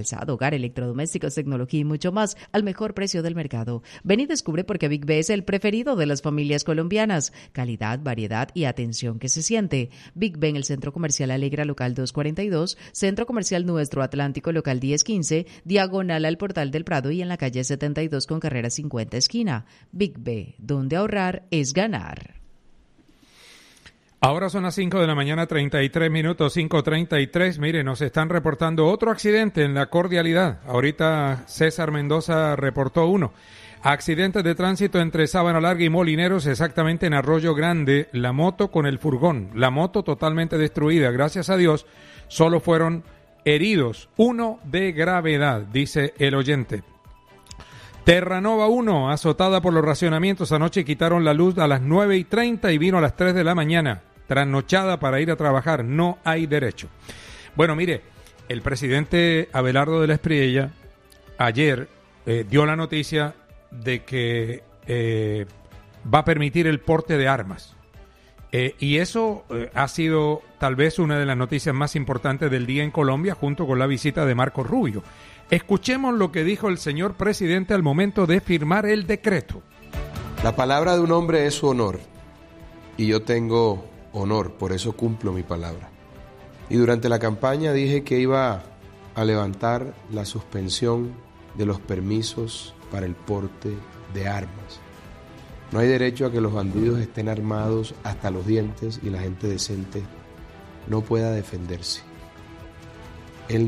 hogar, electrodomésticos, tecnología y mucho más al mejor precio del mercado. Ven y descubre por qué Big B es el preferido de las familias colombianas. Calidad, variedad y atención que se siente. Big B en el Centro Comercial Alegra Local 242, Centro Comercial Nuestro Atlántico Local 1015, diagonal al Portal del Prado y en la calle 72 con carrera 50 esquina. Big B, donde ahorrar es ganar. Ahora son las 5 de la mañana, 33 minutos, 5:33. Mire, nos están reportando otro accidente en La Cordialidad. Ahorita César Mendoza reportó uno. Accidente de tránsito entre Sábana Larga y Molineros, exactamente en Arroyo Grande. La moto con el furgón. La moto totalmente destruida. Gracias a Dios, solo fueron heridos. Uno de gravedad, dice el oyente. Terranova 1, azotada por los racionamientos. Anoche quitaron la luz a las 9:30 y vino a las 3 de la mañana. Trasnochada para ir a trabajar. No hay derecho. Bueno, mire, el presidente Abelardo de la Espriella ayer dio la noticia de que va a permitir el porte de armas. Y eso ha sido tal vez una de las noticias más importantes del día en Colombia, junto con la visita de Marco Rubio. Escuchemos lo que dijo el señor presidente al momento de firmar el decreto. La palabra de un hombre es su honor, y yo tengo honor, por eso cumplo mi palabra. Y durante la campaña dije que iba a levantar la suspensión de los permisos para el porte de armas. No hay derecho a que los bandidos estén armados hasta los dientes y la gente decente no pueda defenderse. El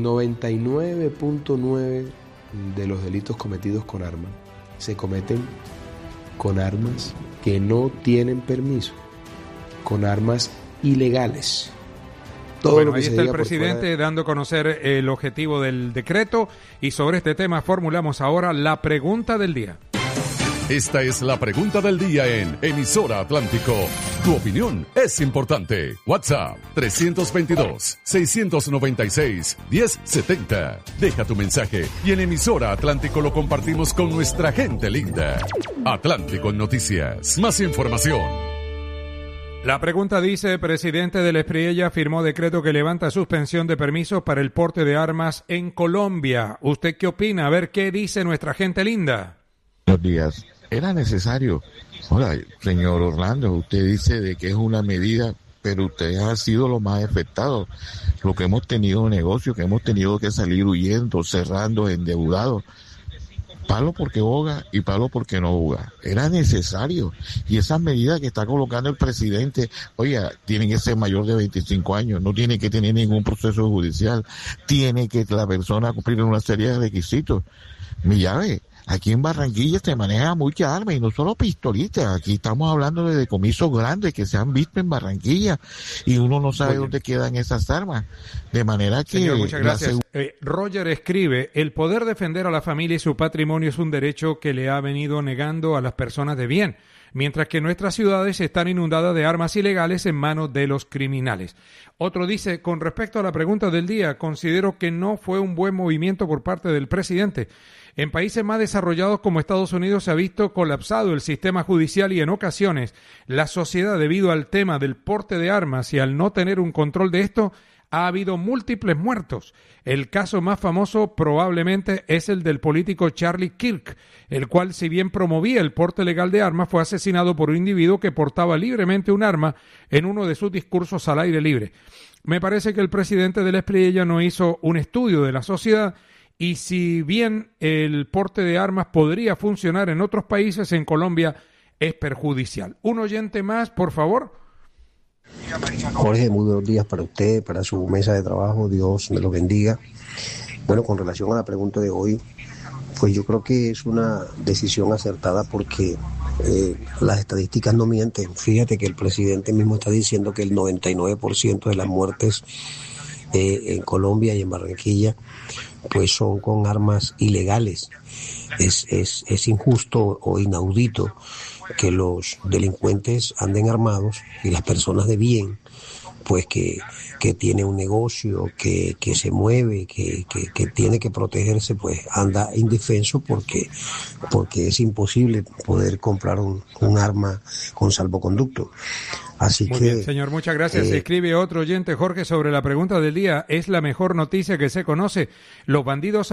99.9% de los delitos cometidos con armas se cometen con armas que no tienen permiso, con armas ilegales. Todo bueno, lo que ahí está el presidente dando a conocer el objetivo del decreto, y sobre este tema formulamos ahora la pregunta del día. Esta es la pregunta del día en Emisora Atlántico. Tu opinión es importante. WhatsApp 322-696-1070. Deja tu mensaje y en Emisora Atlántico lo compartimos con nuestra gente linda. Atlántico en Noticias. Más información. La pregunta dice: presidente de la Espriella firmó decreto que levanta suspensión de permisos para el porte de armas en Colombia. ¿Usted qué opina? A ver qué dice nuestra gente linda. Buenos días. Era necesario. Hola, señor Orlando, usted dice de que es una medida, pero usted ha sido lo más afectado. Lo que hemos tenido negocios, que hemos tenido que salir huyendo, cerrando, endeudados. Palo porque boga y palo porque no boga. Era necesario. Y esas medidas que está colocando el presidente, oiga, tienen que ser mayor de 25 años, no tiene que tener ningún proceso judicial, tiene que la persona cumplir una serie de requisitos. Mi llave. Aquí en Barranquilla se maneja mucha arma y no solo pistolitas. Aquí estamos hablando de decomisos grandes que se han visto en Barranquilla y uno no sabe dónde quedan esas armas. De manera que... Señor, muchas gracias. Roger escribe: el poder defender a la familia y su patrimonio es un derecho que le ha venido negando a las personas de bien, mientras que nuestras ciudades están inundadas de armas ilegales en manos de los criminales. Otro dice: con respecto a la pregunta del día, considero que no fue un buen movimiento por parte del presidente. En países más desarrollados como Estados Unidos se ha visto colapsado el sistema judicial y en ocasiones la sociedad, debido al tema del porte de armas y al no tener un control de esto, ha habido múltiples muertos. El caso más famoso probablemente es el del político Charlie Kirk, el cual, si bien promovía el porte legal de armas, fue asesinado por un individuo que portaba libremente un arma en uno de sus discursos al aire libre. Me parece que el presidente de la Espriella no hizo un estudio de la sociedad, y si bien el porte de armas podría funcionar en otros países, en Colombia es perjudicial. Un oyente más, por favor. Jorge, muy buenos días para usted, para su mesa de trabajo, Dios me lo bendiga. Bueno, con relación a la pregunta de hoy, pues yo creo que es una decisión acertada porque las estadísticas no mienten. Fíjate que el presidente mismo está diciendo que el 99% de las muertes en Colombia y en Barranquilla pues son con armas ilegales. Es injusto o inaudito que los delincuentes anden armados y las personas de bien pues que tiene un negocio, que se mueve, que tiene que protegerse, pues anda indefenso porque es imposible poder comprar un arma con salvoconducto. Así Muy que, bien, señor, muchas gracias. Escribe otro oyente, Jorge, sobre la pregunta del día. ¿Es la mejor noticia que se conoce? Los bandidos